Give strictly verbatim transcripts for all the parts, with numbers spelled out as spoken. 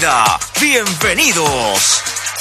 bienvenida. Bienvenidos.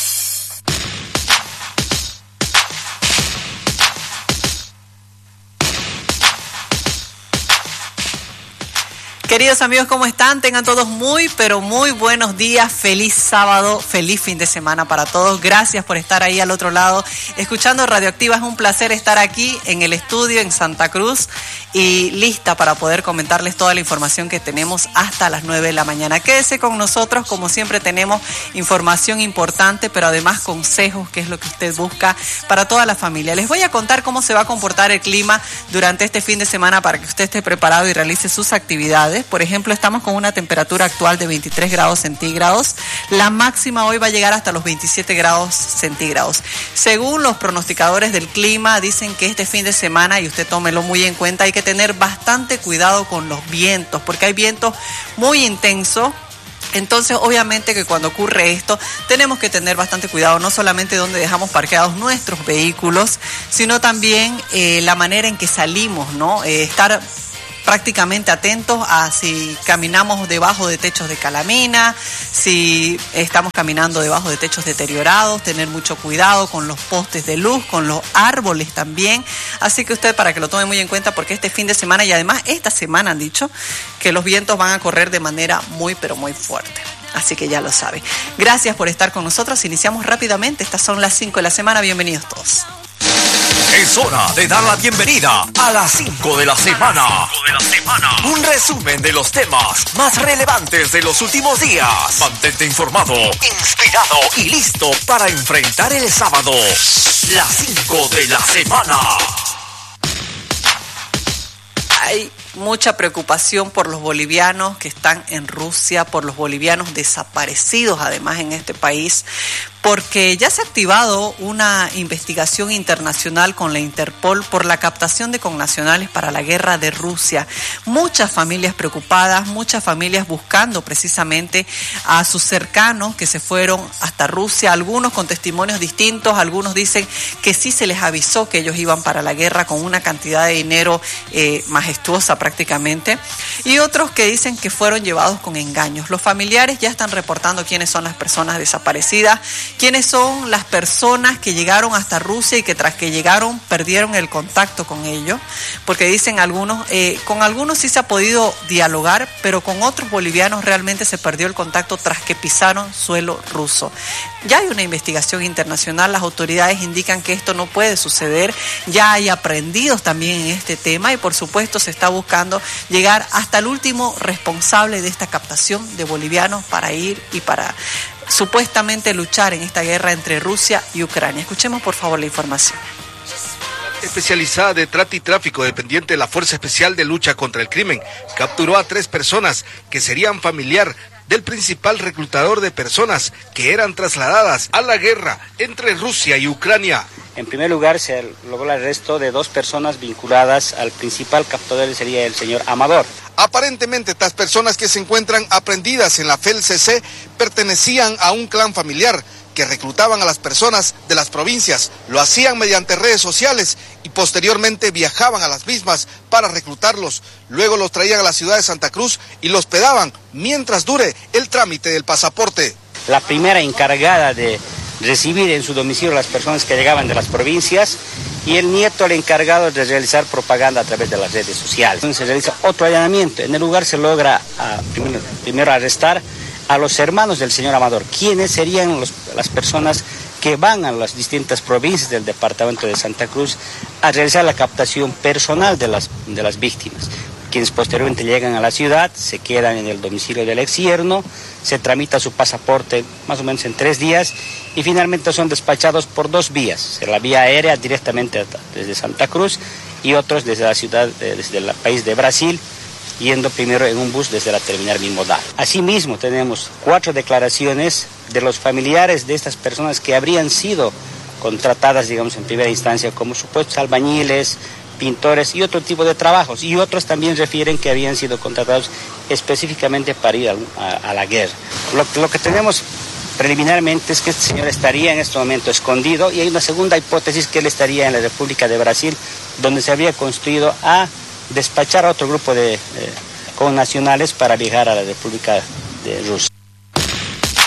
Queridos amigos, ¿cómo están? Tengan todos muy, pero muy buenos días. Feliz sábado, feliz fin de semana para todos. Gracias por estar ahí al otro lado, escuchando Radioactiva. Es un placer estar aquí en el estudio en Santa Cruz y lista para poder comentarles toda la información que tenemos hasta las nueve de la mañana. Quédese con nosotros, como siempre tenemos información importante, pero además consejos, que es lo que usted busca para toda la familia. Les voy a contar cómo se va a comportar el clima durante este fin de semana para que usted esté preparado y realice sus actividades. Por ejemplo, estamos con una temperatura actual de veintitrés grados centígrados. La máxima hoy va a llegar hasta los veintisiete grados centígrados. Según los pronosticadores del clima, dicen que este fin de semana, y usted tómelo muy en cuenta, hay que tener bastante cuidado con los vientos, porque hay vientos muy intensos. Entonces, obviamente que cuando ocurre esto, tenemos que tener bastante cuidado, no solamente donde dejamos parqueados nuestros vehículos, sino también eh, la manera en que salimos, ¿no? Eh, estar prácticamente atentos a si caminamos debajo de techos de calamina, si estamos caminando debajo de techos deteriorados, tener mucho cuidado con los postes de luz, con los árboles también. Así que usted, para que lo tome muy en cuenta, porque este fin de semana y además esta semana han dicho que los vientos van a correr de manera muy pero muy fuerte. Así que ya lo sabe. Gracias por estar con nosotros. Iniciamos rápidamente. Estas son las cinco de la semana. Bienvenidos todos. Es hora de dar la bienvenida a las cinco de la semana. Un resumen de los temas más relevantes de los últimos días. Mantente informado, inspirado y listo para enfrentar el sábado. Las cinco de la semana. Hay mucha preocupación por los bolivianos que están en Rusia, por los bolivianos desaparecidos además en este país, porque ya se ha activado una investigación internacional con la Interpol por la captación de connacionales para la guerra de Rusia. Muchas familias preocupadas, muchas familias buscando precisamente a sus cercanos que se fueron hasta Rusia, algunos con testimonios distintos, algunos dicen que sí se les avisó que ellos iban para la guerra con una cantidad de dinero eh, majestuosa prácticamente, y otros que dicen que fueron llevados con engaños. Los familiares ya están reportando quiénes son las personas desaparecidas, quiénes son las personas que llegaron hasta Rusia y que tras que llegaron perdieron el contacto con ellos, porque dicen algunos, eh, con algunos sí se ha podido dialogar, pero con otros bolivianos realmente se perdió el contacto tras que pisaron suelo ruso. Ya hay una investigación internacional, las autoridades indican que esto no puede suceder, ya hay aprendidos también en este tema y por supuesto se está buscando llegar hasta el último responsable de esta captación de bolivianos para ir y para supuestamente luchar en esta guerra entre Rusia y Ucrania. Escuchemos por favor la información. Especializada de trata y tráfico, dependiente de la Fuerza Especial de Lucha contra el Crimen, capturó a tres personas que serían familiar del principal reclutador de personas que eran trasladadas a la guerra entre Rusia y Ucrania. En primer lugar, se logró el arresto de dos personas vinculadas al principal captador, que sería el señor Amador. Aparentemente, estas personas que se encuentran aprehendidas en la F E L C C pertenecían a un clan familiar que reclutaban a las personas de las provincias, lo hacían mediante redes sociales y posteriormente viajaban a las mismas para reclutarlos. Luego los traían a la ciudad de Santa Cruz y los hospedaban mientras dure el trámite del pasaporte. La primera encargada de recibir en su domicilio a las personas que llegaban de las provincias y el nieto el encargado de realizar propaganda a través de las redes sociales. Entonces se realiza otro allanamiento. En el lugar se logra uh, primero, primero arrestar a los hermanos del señor Amador. ¿Quiénes serían los, las personas que van a las distintas provincias del departamento de Santa Cruz a realizar la captación personal de las, de las víctimas? Quienes posteriormente llegan a la ciudad, se quedan en el domicilio del exyerno, se tramita su pasaporte más o menos en tres días y finalmente son despachados por dos vías, la vía aérea directamente desde Santa Cruz y otros desde la ciudad, desde el país de Brasil, yendo primero en un bus desde la terminal bimodal. Asimismo tenemos cuatro declaraciones de los familiares de estas personas que habrían sido contratadas, digamos, en primera instancia como supuestos albañiles, pintores y otro tipo de trabajos, y otros también refieren que habían sido contratados específicamente para ir a, a, a la guerra. Lo, lo que tenemos preliminarmente es que este señor estaría en este momento escondido, y hay una segunda hipótesis que él estaría en la República de Brasil, donde se habría construido a despachar a otro grupo de eh, connacionales para viajar a la República de Rusia.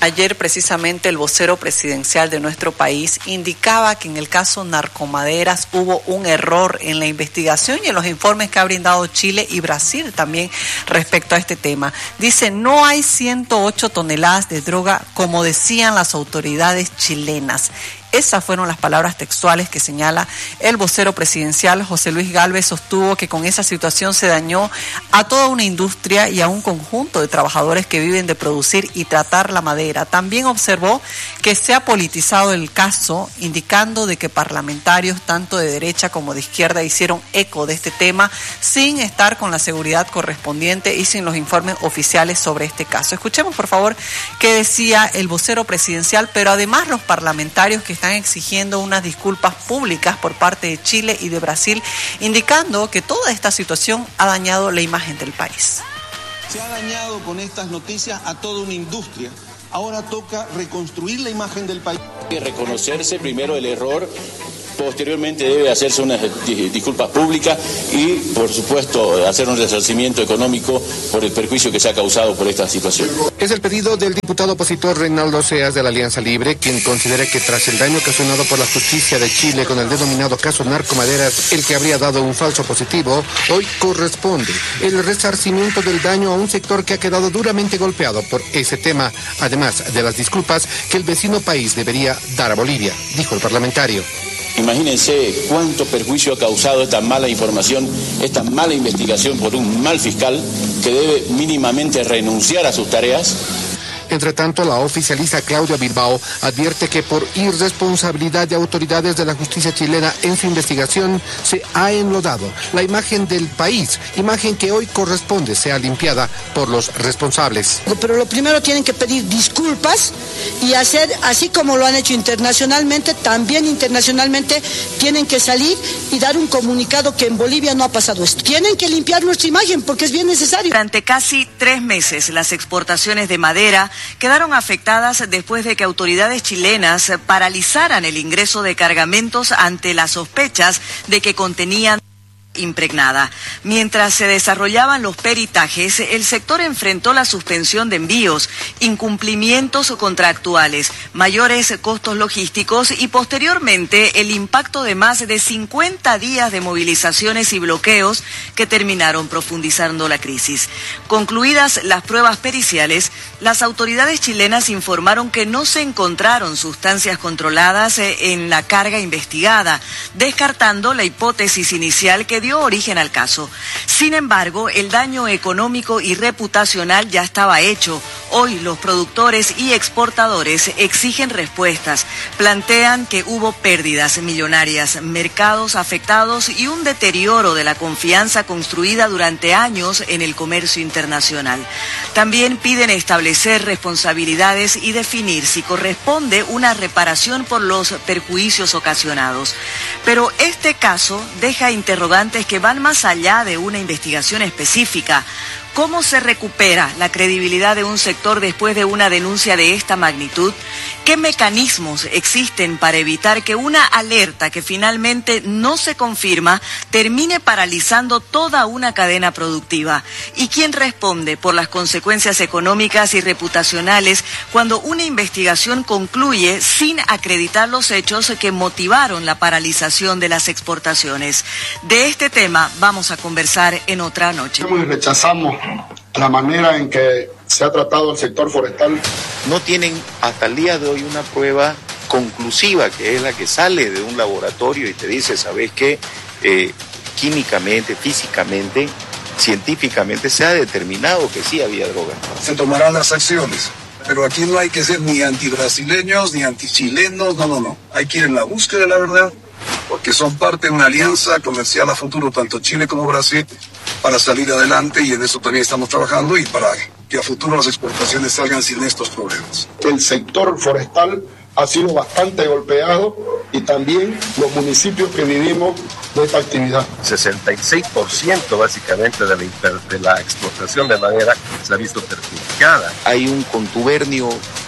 Ayer precisamente el vocero presidencial de nuestro país indicaba que en el caso Narcomaderas hubo un error en la investigación y en los informes que ha brindado Chile y Brasil también respecto a este tema. Dice, no hay ciento ocho toneladas de droga como decían las autoridades chilenas. Esas fueron las palabras textuales que señala el vocero presidencial. José Luis Gálvez sostuvo que con esa situación se dañó a toda una industria y a un conjunto de trabajadores que viven de producir y tratar la madera. También observó que se ha politizado el caso, indicando de que parlamentarios tanto de derecha como de izquierda hicieron eco de este tema sin estar con la seguridad correspondiente y sin los informes oficiales sobre este caso. Escuchemos, por favor, qué decía el vocero presidencial, pero además los parlamentarios que están exigiendo unas disculpas públicas por parte de Chile y de Brasil, indicando que toda esta situación ha dañado la imagen del país. Se ha dañado con estas noticias a toda una industria. Ahora toca reconstruir la imagen del país. Reconocerse primero el error, posteriormente debe hacerse unas disculpas públicas y, por supuesto, hacer un resarcimiento económico por el perjuicio que se ha causado por esta situación. Es el pedido del diputado opositor Reinaldo Seas de la Alianza Libre, quien considera que tras el daño ocasionado por la justicia de Chile con el denominado caso Narcomaderas, el que habría dado un falso positivo, hoy corresponde el resarcimiento del daño a un sector que ha quedado duramente golpeado por ese tema, además de las disculpas que el vecino país debería dar a Bolivia, dijo el parlamentario. Imagínense cuánto perjuicio ha causado esta mala información, esta mala investigación por un mal fiscal que debe mínimamente renunciar a sus tareas. Entre tanto, la oficialista Claudia Bilbao advierte que por irresponsabilidad de autoridades de la justicia chilena en su investigación se ha enlodado la imagen del país, imagen que hoy corresponde sea limpiada por los responsables. Pero lo primero tienen que pedir disculpas y hacer, así como lo han hecho internacionalmente, también internacionalmente tienen que salir y dar un comunicado que en Bolivia no ha pasado esto. Tienen que limpiar nuestra imagen porque es bien necesario. Durante casi tres meses las exportaciones de madera quedaron afectadas después de que autoridades chilenas paralizaran el ingreso de cargamentos ante las sospechas de que contenían impregnada. Mientras se desarrollaban los peritajes, el sector enfrentó la suspensión de envíos, incumplimientos contractuales, mayores costos logísticos y posteriormente el impacto de más de cincuenta días de movilizaciones y bloqueos que terminaron profundizando la crisis. Concluidas las pruebas periciales, las autoridades chilenas informaron que no se encontraron sustancias controladas en la carga investigada, descartando la hipótesis inicial que dio origen al caso. Sin embargo, el daño económico y reputacional ya estaba hecho. Hoy los productores y exportadores exigen respuestas. Plantean que hubo pérdidas millonarias, mercados afectados y un deterioro de la confianza construida durante años en el comercio internacional. También piden establecer responsabilidades y definir si corresponde una reparación por los perjuicios ocasionados. Pero este caso deja interrogantes que van más allá de una investigación específica. ¿Cómo se recupera la credibilidad de un sector después de una denuncia de esta magnitud? ¿Qué mecanismos existen para evitar que una alerta que finalmente no se confirma termine paralizando toda una cadena productiva? ¿Y quién responde por las consecuencias económicas y reputacionales cuando una investigación concluye sin acreditar los hechos que motivaron la paralización de las exportaciones? De este tema vamos a conversar en otra noche. Rechazamos la manera en que se ha tratado el sector forestal. No tienen hasta el día de hoy una prueba conclusiva, que es la que sale de un laboratorio y te dice, ¿sabes qué? Eh, químicamente, físicamente, científicamente se ha determinado que sí había droga. Se tomarán las acciones, pero aquí no hay que ser ni antibrasileños, ni antichilenos, no, no, no. Hay que ir en la búsqueda de la verdad, porque son parte de una alianza comercial a futuro, tanto Chile como Brasil, para salir adelante, y en eso también estamos trabajando, y para que a futuro las exportaciones salgan sin estos problemas. El sector forestal ha sido bastante golpeado y también los municipios que vivimos de esta actividad. sesenta y seis por ciento básicamente de la, de la exportación de madera se ha visto perjudicada. Hay un contubernio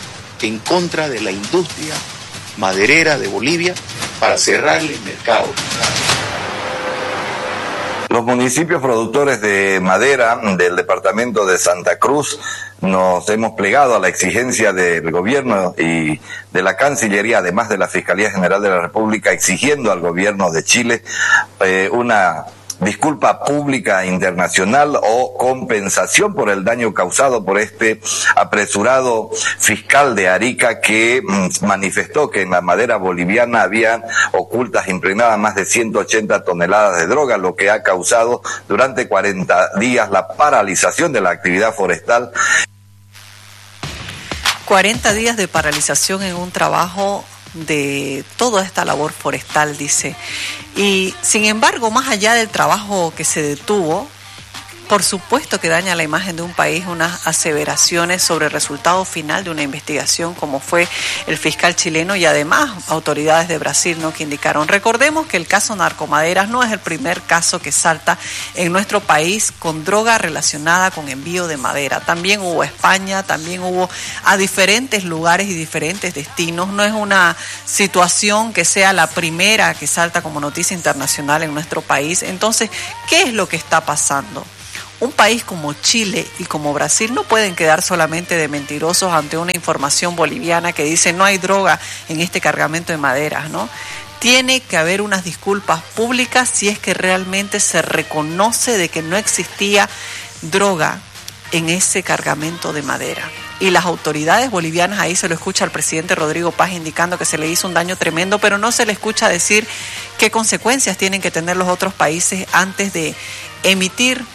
en contra de la industria maderera de Bolivia para cerrar el mercado. Los municipios productores de madera del departamento de Santa Cruz nos hemos plegado a la exigencia del gobierno y de la Cancillería, además de la Fiscalía General de la República, exigiendo al gobierno de Chile eh, una disculpa pública internacional o compensación por el daño causado por este apresurado fiscal de Arica que mm, manifestó que en la madera boliviana habían ocultas impregnadas más de ciento ochenta toneladas de droga, lo que ha causado durante cuarenta días la paralización de la actividad forestal. cuarenta días de paralización en un trabajo de toda esta labor forestal, dice. Y sin embargo, más allá del trabajo que se detuvo, por supuesto que daña la imagen de un país unas aseveraciones sobre el resultado final de una investigación como fue el fiscal chileno y además autoridades de Brasil, ¿no?, que indicaron. Recordemos que el caso Narcomaderas no es el primer caso que salta en nuestro país con droga relacionada con envío de madera. También hubo España, también hubo a diferentes lugares y diferentes destinos. No es una situación que sea la primera que salta como noticia internacional en nuestro país. Entonces, ¿qué es lo que está pasando? Un país como Chile y como Brasil no pueden quedar solamente de mentirosos ante una información boliviana que dice no hay droga en este cargamento de maderas, ¿no? Tiene que haber unas disculpas públicas si es que realmente se reconoce de que no existía droga en ese cargamento de madera. Y las autoridades bolivianas, ahí se lo escucha al presidente Rodrigo Paz indicando que se le hizo un daño tremendo, pero no se le escucha decir qué consecuencias tienen que tener los otros países antes de emitir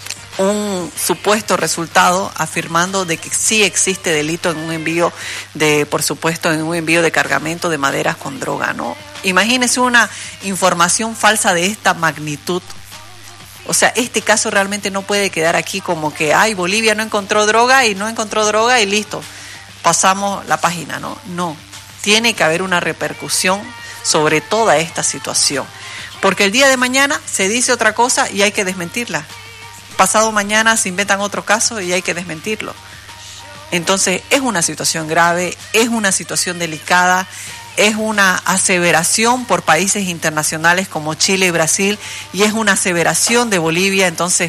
un supuesto resultado afirmando de que sí existe delito en un envío de, por supuesto, en un envío de cargamento de maderas con droga, ¿no? Imagínese una información falsa de esta magnitud. O sea, este caso realmente no puede quedar aquí como que, ay, Bolivia no encontró droga y no encontró droga y listo, pasamos la página, ¿no? No, tiene que haber una repercusión sobre toda esta situación, porque el día de mañana se dice otra cosa y hay que desmentirla. Pasado mañana se inventan otro caso y hay que desmentirlo. Entonces es una situación grave, es una situación delicada, es una aseveración por países internacionales como Chile y Brasil y es una aseveración de Bolivia. Entonces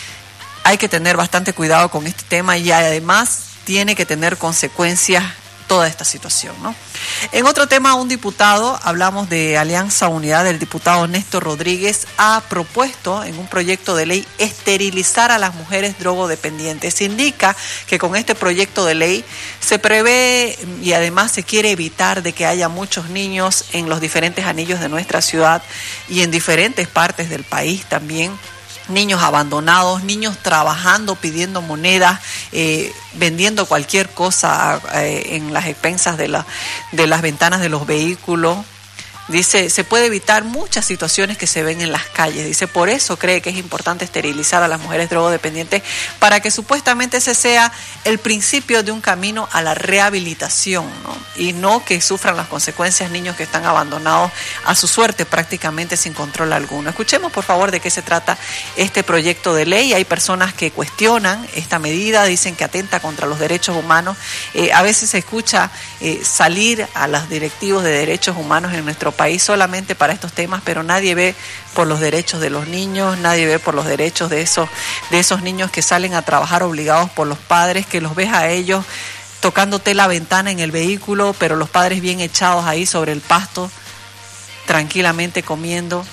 hay que tener bastante cuidado con este tema y además tiene que tener consecuencias toda esta situación, ¿no? En otro tema, un diputado, hablamos de Alianza Unidad, del diputado Néstor Rodríguez, ha propuesto en un proyecto de ley esterilizar a las mujeres drogodependientes. Se indica que con este proyecto de ley se prevé y además se quiere evitar de que haya muchos niños en los diferentes anillos de nuestra ciudad y en diferentes partes del país también. Niños abandonados, niños trabajando, pidiendo monedas, eh, vendiendo cualquier cosa eh, en las expensas de, la, de las ventanas de los vehículos. Dice, se puede evitar muchas situaciones que se ven en las calles. Dice, por eso cree que es importante esterilizar a las mujeres drogodependientes para que supuestamente ese sea el principio de un camino a la rehabilitación, ¿no? Y no que sufran las consecuencias niños que están abandonados a su suerte prácticamente sin control alguno. Escuchemos por favor de qué se trata este proyecto de ley. Hay personas que cuestionan esta medida, dicen que atenta contra los derechos humanos. Eh, a veces se escucha eh, salir a los directivos de derechos humanos en nuestro país solamente para estos temas, pero nadie ve por los derechos de los niños, nadie ve por los derechos de esos, de esos niños que salen a trabajar obligados por los padres, que los ves a ellos tocándote la ventana en el vehículo, pero los padres bien echados ahí sobre el pasto, tranquilamente comiendo,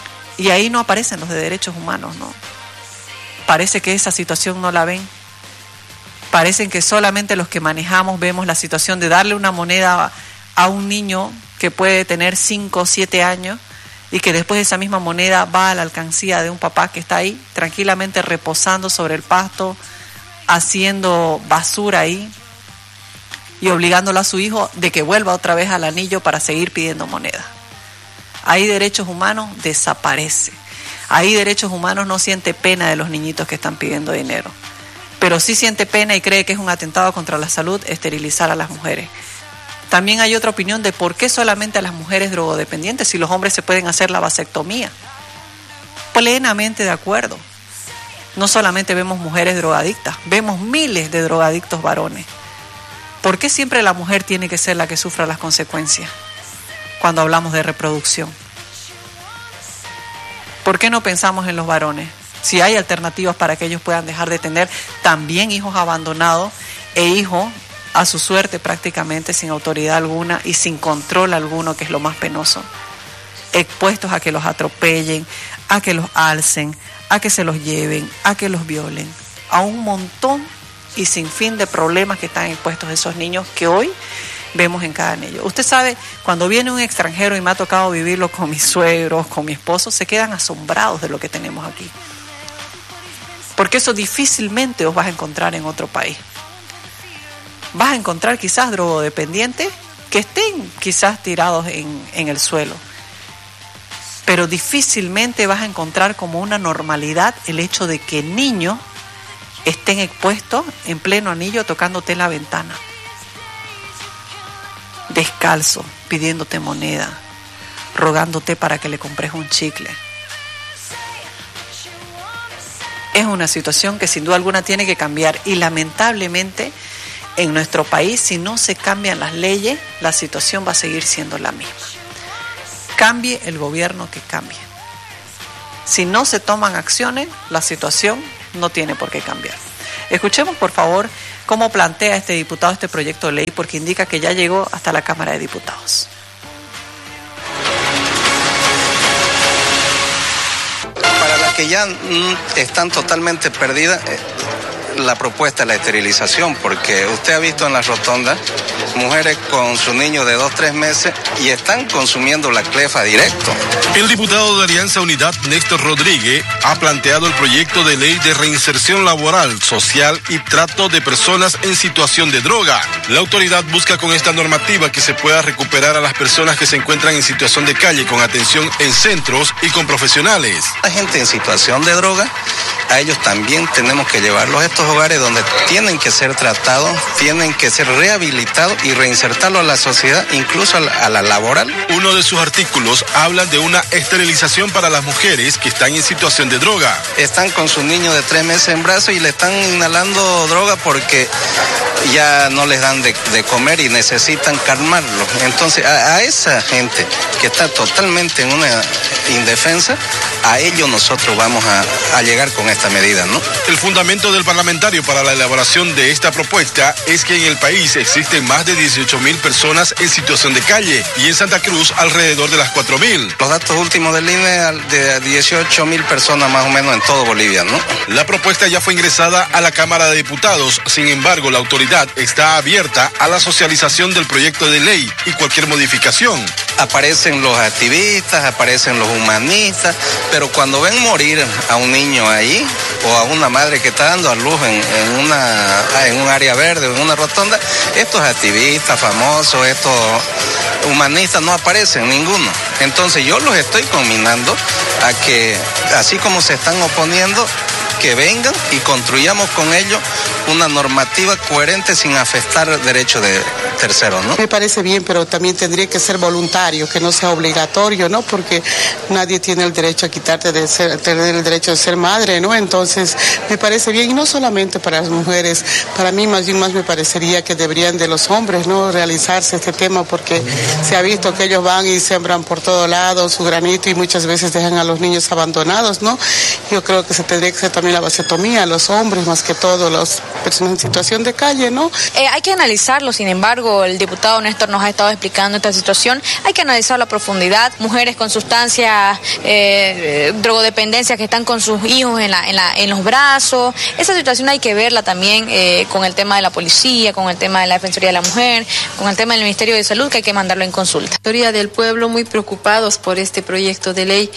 y ahí no aparecen los de derechos humanos, ¿no? Parece que esa situación no la ven. Parecen que solamente los que manejamos vemos la situación de darle una moneda a un niño que puede tener cinco o siete años y que después esa misma moneda va a la alcancía de un papá que está ahí tranquilamente reposando sobre el pasto, haciendo basura ahí y obligándolo a su hijo de que vuelva otra vez al anillo para seguir pidiendo moneda. Ahí derechos humanos desaparece. Ahí derechos humanos no siente pena de los niñitos que están pidiendo dinero, pero sí siente pena y cree que es un atentado contra la salud esterilizar a las mujeres. También hay otra opinión de por qué solamente a las mujeres drogodependientes si los hombres se pueden hacer la vasectomía. Plenamente de acuerdo. No solamente vemos mujeres drogadictas, vemos miles de drogadictos varones. ¿Por qué siempre la mujer tiene que ser la que sufra las consecuencias cuando hablamos de reproducción? ¿Por qué no pensamos en los varones? Si hay alternativas para que ellos puedan dejar de tener también hijos abandonados e hijos a su suerte prácticamente sin autoridad alguna y sin control alguno, que es lo más penoso, expuestos a que los atropellen, a que los alcen, a que se los lleven, a que los violen, a un montón y sin fin de problemas que están expuestos esos niños que hoy vemos en cada anillo. Usted sabe, cuando viene un extranjero, y me ha tocado vivirlo con mis suegros, con mi esposo, se quedan asombrados de lo que tenemos aquí. Porque eso difícilmente os vas a encontrar en otro país. Vas a encontrar quizás drogodependientes que estén quizás tirados en, en el suelo. Pero difícilmente vas a encontrar como una normalidad el hecho de que niños estén expuestos en pleno anillo tocándote en la ventana, descalzo, pidiéndote moneda, rogándote para que le compres un chicle. Es una situación que sin duda alguna tiene que cambiar y lamentablemente en nuestro país, si no se cambian las leyes, la situación va a seguir siendo la misma. Cambie el gobierno que cambie. Si no se toman acciones, la situación no tiene por qué cambiar. Escuchemos, por favor, cómo plantea este diputado este proyecto de ley, porque indica que ya llegó hasta la Cámara de Diputados. Para las que ya mm, están totalmente perdidas, eh, la propuesta es la esterilización, porque usted ha visto en las rotondas mujeres con su niño de dos, tres meses y están consumiendo la clefa directo. El diputado de Alianza Unidad, Néstor Rodríguez, ha planteado el proyecto de ley de reinserción laboral, social y trato de personas en situación de droga. La autoridad busca con esta normativa que se pueda recuperar a las personas que se encuentran en situación de calle con atención en centros y con profesionales. La gente en situación de droga, a ellos también tenemos que llevarlos a estos hogares donde tienen que ser tratados, tienen que ser rehabilitados y reinsertarlos a la sociedad, incluso a la, a la laboral. Uno de sus artículos habla de una esterilización para las mujeres que están en situación de droga. Están con su niño de tres meses en brazos y le están inhalando droga porque ya no les dan de, de comer y necesitan calmarlo. Entonces, a, a esa gente que está totalmente en una indefensa, a ellos nosotros vamos a, a llegar con esta medida, ¿no? El fundamento del parlamentario para la elaboración de esta propuesta es que en el país existen más de dieciocho mil personas en situación de calle y en Santa Cruz alrededor de las cuatro mil. Los datos últimos del I N E de dieciocho mil personas más o menos en todo Bolivia, ¿no? La propuesta ya fue ingresada a la Cámara de Diputados, sin embargo la autoridad está abierta a la socialización del proyecto de ley y cualquier modificación. Aparecen los activistas, aparecen los humanistas, pero cuando ven morir a un niño ahí o a una madre que está dando a luz en, en, una, en un área verde o en una rotonda, estos activistas famosos, estos humanistas no aparecen ninguno. Entonces yo los estoy combinando a que, así como se están oponiendo, que vengan y construyamos con ellos una normativa coherente sin afectar derechos de terceros, ¿no? Me parece bien, pero también tendría que ser voluntario, que no sea obligatorio, ¿no? Porque nadie tiene el derecho a quitarte de ser, tener el derecho de ser madre, ¿no? Entonces, me parece bien, y no solamente para las mujeres, para mí más bien más me parecería que deberían de los hombres, ¿no? Realizarse este tema, porque se ha visto que ellos van y sembran por todo lado su granito y muchas veces dejan a los niños abandonados, ¿no? Yo creo que se tendría que hacer también la vasectomía, los hombres más que todo, las personas en situación de calle, ¿no? Eh, hay que analizarlo, sin embargo, el diputado Néstor nos ha estado explicando esta situación, hay que analizarlo a profundidad, mujeres con sustancias, eh, drogodependencia que están con sus hijos en, la, en, la, en los brazos, esa situación hay que verla también eh, con el tema de la policía, con el tema de la Defensoría de la Mujer, con el tema del Ministerio de Salud, que hay que mandarlo en consulta. La mayoría del pueblo muy preocupados por este proyecto de ley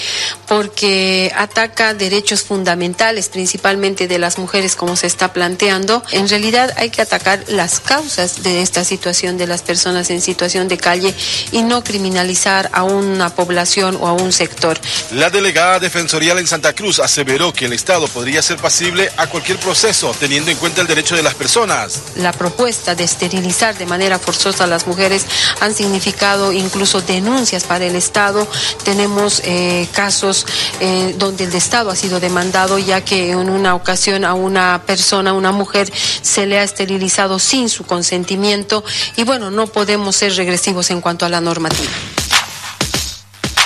porque ataca derechos fundamentales, principalmente de las mujeres como se está planteando. En realidad hay que atacar las causas de esta situación de las personas en situación de calle y no criminalizar a una población o a un sector. La delegada defensorial en Santa Cruz aseveró que el Estado podría ser pasible a cualquier proceso teniendo en cuenta el derecho de las personas. La propuesta de esterilizar de manera forzosa a las mujeres han significado incluso denuncias para el Estado. Tenemos eh, casos eh, donde el Estado ha sido demandado ya que en una ocasión a una persona, una mujer, se le ha esterilizado sin su consentimiento y bueno, no podemos ser regresivos en cuanto a la normativa.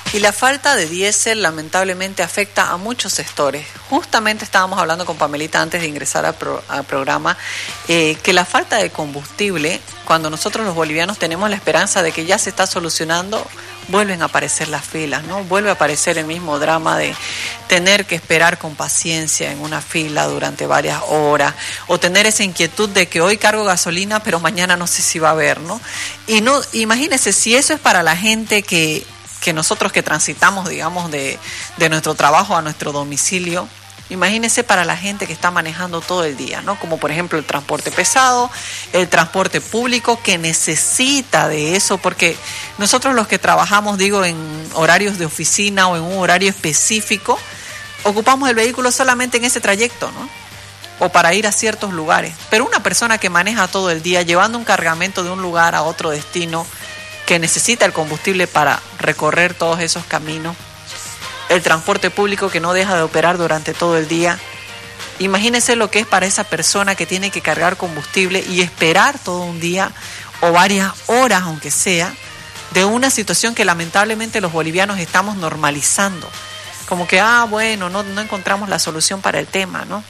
Y la falta de diésel lamentablemente afecta a muchos sectores. Justamente estábamos hablando con Pamelita antes de ingresar al pro, al programa, eh, que la falta de combustible, cuando nosotros los bolivianos tenemos la esperanza de que ya se está solucionando, vuelven a aparecer las filas, ¿no? Vuelve a aparecer el mismo drama de tener que esperar con paciencia en una fila durante varias horas, o tener esa inquietud de que hoy cargo gasolina, pero mañana no sé si va a haber, ¿no? Y no, imagínense, si eso es para la gente que... que nosotros que transitamos, digamos, de, de nuestro trabajo a nuestro domicilio, imagínense para la gente que está manejando todo el día, ¿no? Como por ejemplo el transporte pesado, el transporte público que necesita de eso, porque nosotros los que trabajamos, digo, en horarios de oficina o en un horario específico, ocupamos el vehículo solamente en ese trayecto, ¿no? O para ir a ciertos lugares. Pero una persona que maneja todo el día, llevando un cargamento de un lugar a otro destino, que necesita el combustible para recorrer todos esos caminos, el transporte público que no deja de operar durante todo el día. Imagínense lo que es para esa persona que tiene que cargar combustible y esperar todo un día o varias horas, aunque sea, de una situación que lamentablemente los bolivianos estamos normalizando. Como que, ah, bueno, no, no encontramos la solución para el tema, ¿no?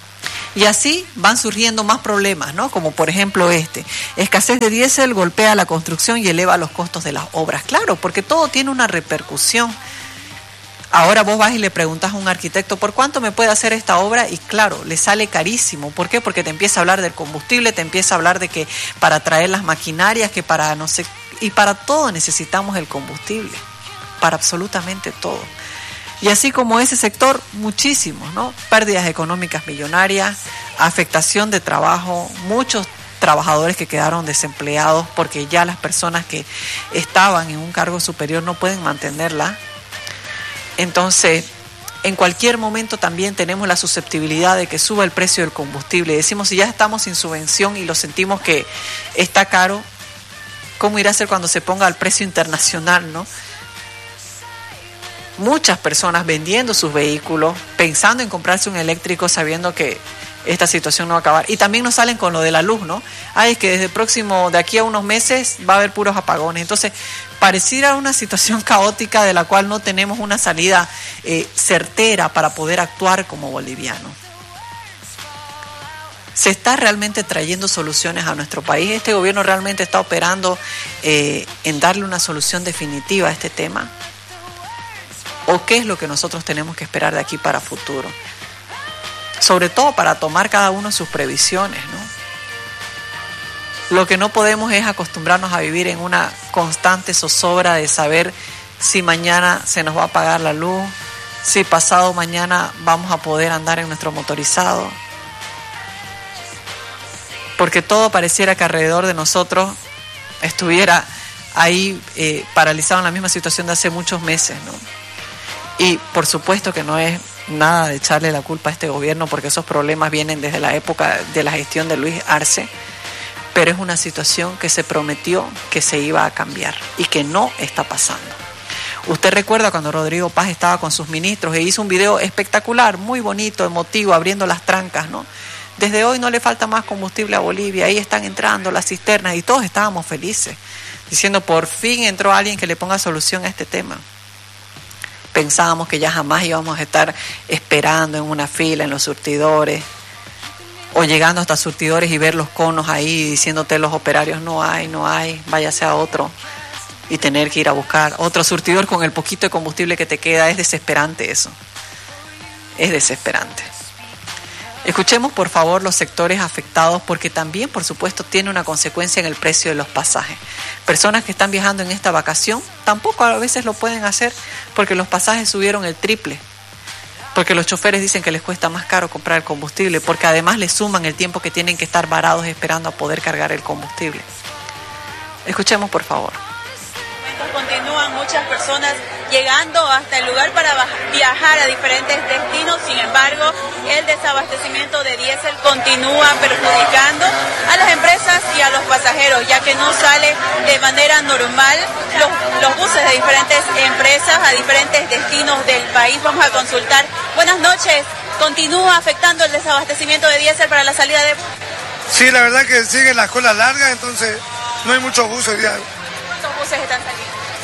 Y así van surgiendo más problemas, ¿no? Como por ejemplo este. Escasez de diésel golpea la construcción y eleva los costos de las obras. Claro, porque todo tiene una repercusión. Ahora vos vas y le preguntas a un arquitecto, ¿por cuánto me puede hacer esta obra? Y claro, le sale carísimo. ¿Por qué? Porque te empieza a hablar del combustible, te empieza a hablar de que para traer las maquinarias, que para no sé... Y para todo necesitamos el combustible. Para absolutamente todo. Y así como ese sector, muchísimos, ¿no? Pérdidas económicas millonarias, afectación de trabajo, muchos trabajadores que quedaron desempleados porque ya las personas que estaban en un cargo superior no pueden mantenerla. Entonces, en cualquier momento también tenemos la susceptibilidad de que suba el precio del combustible. Decimos, si ya estamos sin subvención y lo sentimos que está caro, ¿cómo irá a ser cuando se ponga al precio internacional, no? Muchas personas vendiendo sus vehículos, pensando en comprarse un eléctrico, sabiendo que esta situación no va a acabar. Y también nos salen con lo de la luz, ¿no? Ay, es que desde el próximo, de aquí a unos meses, va a haber puros apagones. Entonces, pareciera una situación caótica de la cual no tenemos una salida eh, certera para poder actuar como bolivianos. ¿Se está realmente trayendo soluciones a nuestro país? ¿Este gobierno realmente está operando eh, en darle una solución definitiva a este tema? ¿O qué es lo que nosotros tenemos que esperar de aquí para futuro? Sobre todo para tomar cada uno sus previsiones, ¿no? Lo que no podemos es acostumbrarnos a vivir en una constante zozobra de saber si mañana se nos va a apagar la luz, si pasado mañana vamos a poder andar en nuestro motorizado. Porque todo pareciera que alrededor de nosotros estuviera ahí eh, paralizado en la misma situación de hace muchos meses, ¿no? Y por supuesto que no es nada de echarle la culpa a este gobierno, porque esos problemas vienen desde la época de la gestión de Luis Arce, pero es una situación que se prometió que se iba a cambiar y que no está pasando. Usted recuerda cuando Rodrigo Paz estaba con sus ministros e hizo un video espectacular, muy bonito, emotivo, abriendo las trancas, ¿no? Desde hoy no le falta más combustible a Bolivia, ahí están entrando las cisternas y todos estábamos felices, diciendo por fin entró alguien que le ponga solución a este tema. Pensábamos que ya jamás íbamos a estar esperando en una fila en los surtidores o llegando hasta surtidores y ver los conos ahí diciéndote los operarios no hay, no hay, váyase a otro y tener que ir a buscar otro surtidor con el poquito de combustible que te queda. Es desesperante eso, es desesperante. Escuchemos por favor los sectores afectados, porque también por supuesto tiene una consecuencia en el precio de los pasajes. Personas que están viajando en esta vacación tampoco a veces lo pueden hacer porque los pasajes subieron el triple, porque los choferes dicen que les cuesta más caro comprar el combustible, porque además les suman el tiempo que tienen que estar varados esperando a poder cargar el combustible. Escuchemos por favor. Continúan muchas personas llegando hasta el lugar para viajar a diferentes destinos. Sin embargo, el desabastecimiento de diésel continúa perjudicando a las empresas y a los pasajeros, ya que no sale de manera normal los, los buses de diferentes empresas a diferentes destinos del país. Vamos a consultar. Buenas noches. ¿Continúa afectando el desabastecimiento de diésel para la salida de...? Sí, la verdad que siguen las colas largas, entonces no hay muchos buses ya. ¿Cuántos buses están saliendo?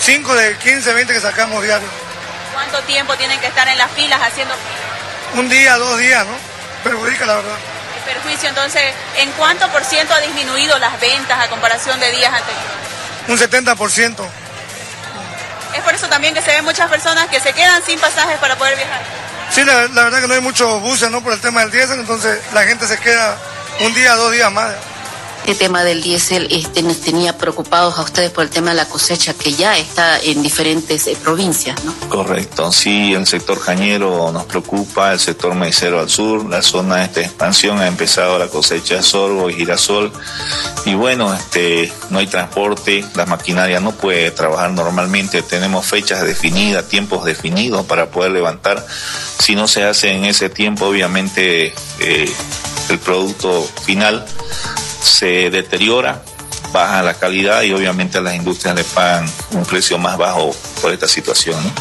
cinco de quince, veinte que sacamos diario. ¿Cuánto tiempo tienen que estar en las filas haciendo filas? Un día, dos días, ¿no? Perjudica, la verdad. El perjuicio, entonces, ¿en cuánto por ciento ha disminuido las ventas a comparación de días anteriores? Un setenta por ciento. Es por eso también que se ven muchas personas que se quedan sin pasajes para poder viajar. Sí, la, la verdad que no hay muchos buses, ¿no? Por el tema del diésel, entonces la gente se queda un día, dos días más. El tema del diésel este, nos tenía preocupados a ustedes por el tema de la cosecha que ya está en diferentes eh, provincias, ¿no? Correcto, sí, el sector cañero nos preocupa, el sector maicero al sur, la zona de esta expansión ha empezado la cosecha de sorgo y girasol y bueno, este, no hay transporte, la maquinaria no puede trabajar normalmente, tenemos fechas definidas, tiempos definidos para poder levantar, si no se hace en ese tiempo obviamente eh, el producto final se deteriora, baja la calidad y obviamente a las industrias le pagan un precio más bajo por esta situación, ¿no?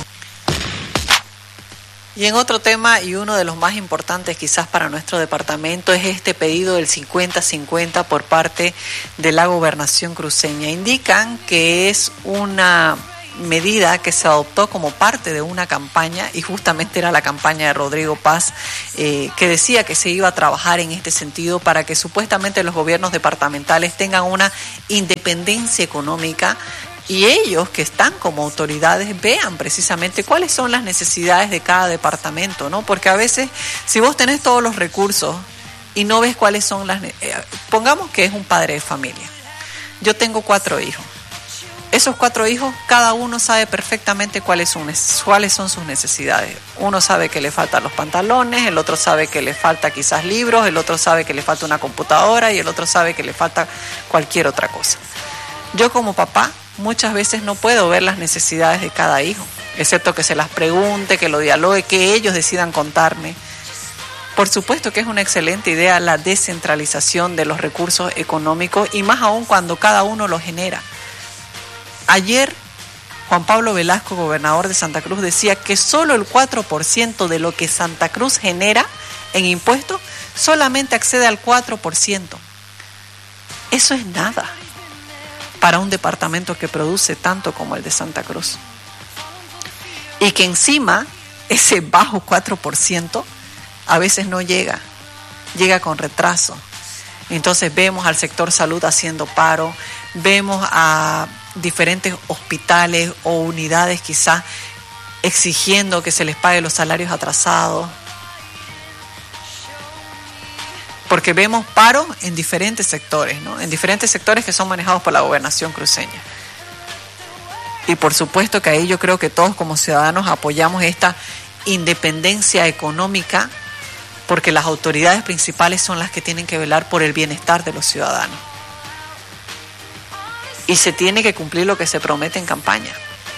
Y en otro tema, y uno de los más importantes quizás para nuestro departamento, es este pedido del cincuenta cincuenta por parte de la Gobernación cruceña. Indican que es una medida que se adoptó como parte de una campaña, y justamente era la campaña de Rodrigo Paz, eh, que decía que se iba a trabajar en este sentido para que supuestamente los gobiernos departamentales tengan una independencia económica y ellos que están como autoridades vean precisamente cuáles son las necesidades de cada departamento, ¿no? Porque a veces si vos tenés todos los recursos y no ves cuáles son las... Eh, pongamos que es un padre de familia. Yo tengo cuatro hijos. Esos cuatro hijos, cada uno sabe perfectamente cuáles son, cuáles son sus necesidades. Uno sabe que le faltan los pantalones, el otro sabe que le falta quizás libros, el otro sabe que le falta una computadora y el otro sabe que le falta cualquier otra cosa. Yo como papá muchas veces no puedo ver las necesidades de cada hijo, excepto que se las pregunte, que lo dialogue, que ellos decidan contarme. Por supuesto que es una excelente idea la descentralización de los recursos económicos y más aún cuando cada uno los genera. Ayer, Juan Pablo Velasco, gobernador de Santa Cruz, decía que solo el cuatro por ciento de lo que Santa Cruz genera en impuestos solamente accede al cuatro por ciento. Eso es nada para un departamento que produce tanto como el de Santa Cruz. Y que encima ese bajo cuatro por ciento a veces no llega, llega con retraso. Entonces vemos al sector salud haciendo paro, vemos a diferentes hospitales o unidades quizás exigiendo que se les pague los salarios atrasados, porque vemos paro en diferentes sectores, ¿no? En diferentes sectores que son manejados por la gobernación cruceña. Y por supuesto que ahí yo creo que todos como ciudadanos apoyamos esta independencia económica, porque las autoridades principales son las que tienen que velar por el bienestar de los ciudadanos. Y se tiene que cumplir lo que se promete en campaña.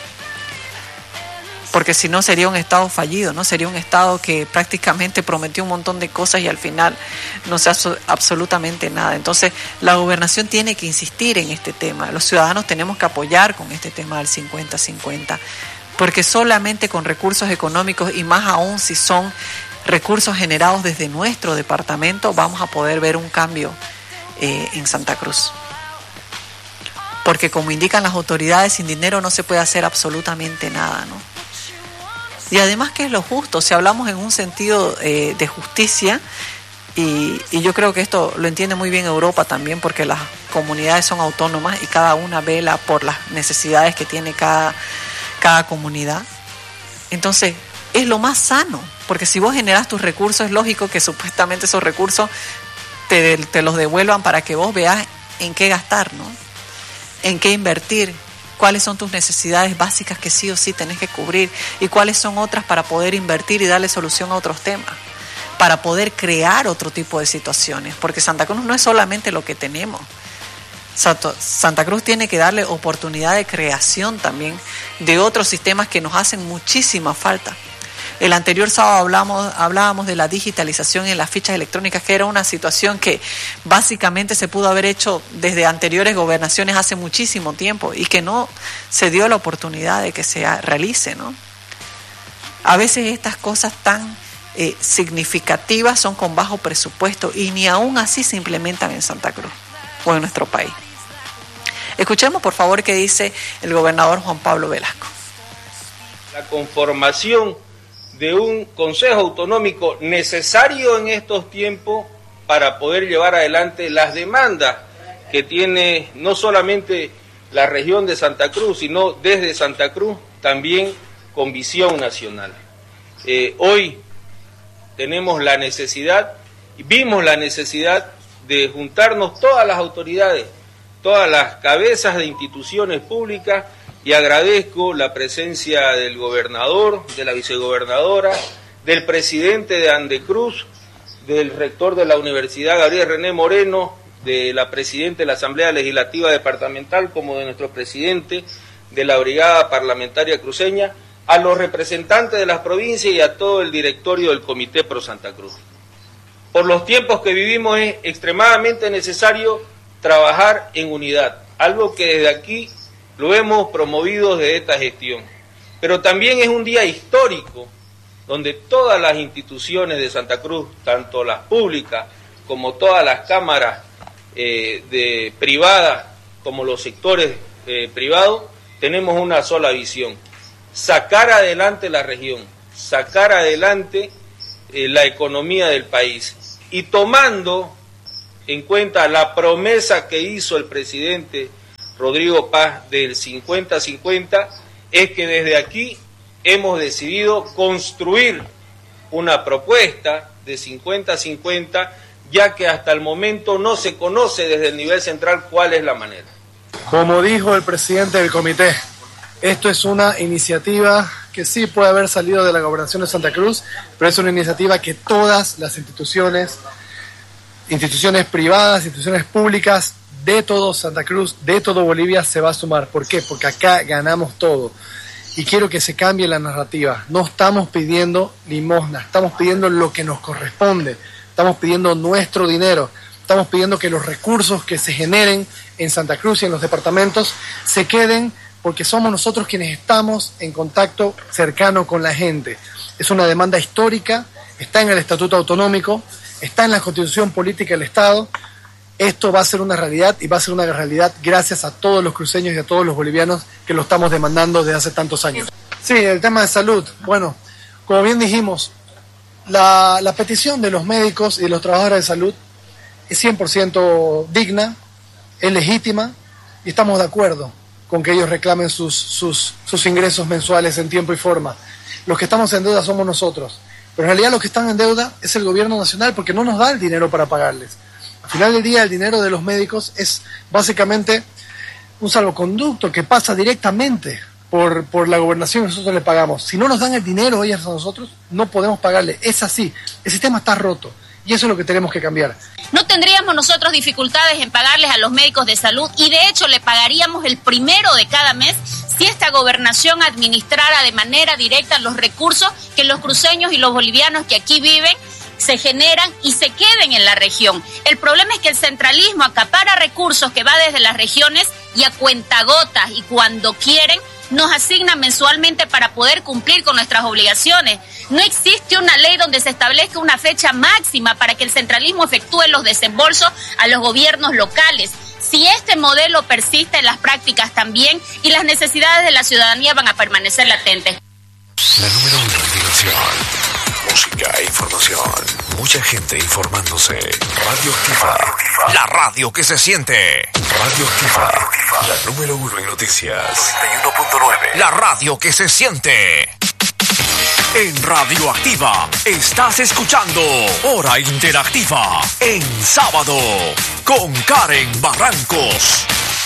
Porque si no sería un Estado fallido, ¿no? Sería un Estado que prácticamente prometió un montón de cosas y al final no se hace absolutamente nada. Entonces la gobernación tiene que insistir en este tema. Los ciudadanos tenemos que apoyar con este tema del cincuenta cincuenta. Porque solamente con recursos económicos y más aún si son recursos generados desde nuestro departamento vamos a poder ver un cambio eh, en Santa Cruz. Porque como indican las autoridades, sin dinero no se puede hacer absolutamente nada, ¿no? Y además que es lo justo, si hablamos en un sentido eh, de justicia, y, y yo creo que esto lo entiende muy bien Europa también, porque las comunidades son autónomas y cada una vela por las necesidades que tiene cada, cada comunidad. Entonces, es lo más sano, porque si vos generás tus recursos, es lógico que supuestamente esos recursos te, te los devuelvan para que vos veas en qué gastar, ¿no? En qué invertir, cuáles son tus necesidades básicas que sí o sí tenés que cubrir y cuáles son otras para poder invertir y darle solución a otros temas, para poder crear otro tipo de situaciones, porque Santa Cruz no es solamente lo que tenemos. Santa Cruz tiene que darle oportunidad de creación también de otros sistemas que nos hacen muchísima falta. El anterior sábado hablamos, hablábamos de la digitalización en las fichas electrónicas, que era una situación que básicamente se pudo haber hecho desde anteriores gobernaciones hace muchísimo tiempo y que no se dio la oportunidad de que se realice, ¿no? A veces estas cosas tan eh, significativas son con bajo presupuesto y ni aún así se implementan en Santa Cruz o en nuestro país. Escuchemos por favor qué dice el gobernador Juan Pablo Velasco. La conformación de un Consejo Autonómico necesario en estos tiempos para poder llevar adelante las demandas que tiene no solamente la región de Santa Cruz, sino desde Santa Cruz también con visión nacional. Eh, hoy tenemos la necesidad, vimos la necesidad de juntarnos todas las autoridades, todas las cabezas de instituciones públicas, y agradezco la presencia del gobernador, de la vicegobernadora, del presidente de Andecruz, del rector de la Universidad Gabriel René Moreno, de la presidenta de la Asamblea Legislativa Departamental, como de nuestro presidente de la Brigada Parlamentaria Cruceña, a los representantes de las provincias y a todo el directorio del Comité Pro Santa Cruz. Por los tiempos que vivimos es extremadamente necesario trabajar en unidad, algo que desde aquí lo hemos promovido desde esta gestión. Pero también es un día histórico donde todas las instituciones de Santa Cruz, tanto las públicas como todas las cámaras eh, de privadas, como los sectores eh, privados, tenemos una sola visión: sacar adelante la región, sacar adelante eh, la economía del país. Y tomando en cuenta la promesa que hizo el presidente Rodrigo Paz del cincuenta cincuenta, es que desde aquí hemos decidido construir una propuesta de cincuenta cincuenta, ya que hasta el momento no se conoce desde el nivel central cuál es la manera. Como dijo el presidente del comité, esto es una iniciativa que sí puede haber salido de la Gobernación de Santa Cruz, pero es una iniciativa que todas las instituciones, instituciones privadas, instituciones públicas de todo Santa Cruz, de todo Bolivia se va a sumar. ¿Por qué? Porque acá ganamos todo. Y quiero que se cambie la narrativa. No estamos pidiendo limosna, estamos pidiendo lo que nos corresponde. Estamos pidiendo nuestro dinero. Estamos pidiendo que los recursos que se generen en Santa Cruz y en los departamentos se queden, porque somos nosotros quienes estamos en contacto cercano con la gente. Es una demanda histórica, está en el Estatuto Autonómico, está en la Constitución Política del Estado. Esto va a ser una realidad, y va a ser una realidad gracias a todos los cruceños y a todos los bolivianos que lo estamos demandando desde hace tantos años. Sí, el tema de salud. Bueno, como bien dijimos, la, la petición de los médicos y de los trabajadores de salud es cien por ciento digna, es legítima, y estamos de acuerdo con que ellos reclamen sus, sus, sus ingresos mensuales en tiempo y forma. Los que estamos en deuda somos nosotros, pero en realidad los que están en deuda es el gobierno nacional, porque no nos da el dinero para pagarles. Al final del día, el dinero de los médicos es básicamente un salvoconducto que pasa directamente por, por la gobernación y nosotros le pagamos. Si no nos dan el dinero ellos a nosotros, no podemos pagarle. Es así. El sistema está roto y eso es lo que tenemos que cambiar. No tendríamos nosotros dificultades en pagarles a los médicos de salud, y de hecho le pagaríamos el primero de cada mes si esta gobernación administrara de manera directa los recursos que los cruceños y los bolivianos que aquí viven se generan y se queden en la región. El problema es que el centralismo acapara recursos que va desde las regiones y a cuentagotas, y cuando quieren nos asignan mensualmente para poder cumplir con nuestras obligaciones. No existe una ley donde se establezca una fecha máxima para que el centralismo efectúe los desembolsos a los gobiernos locales. Si este modelo persiste en las prácticas también, y las necesidades de la ciudadanía van a permanecer latentes. La número uno en diversión, música e información. Mucha gente informándose. Radio Activa. La radio que se siente. Radio Activa. La número uno en noticias. noventa y uno punto nueve. La radio que se siente. En Radio Activa estás escuchando Hora Interactiva en sábado con Karen Barrancos.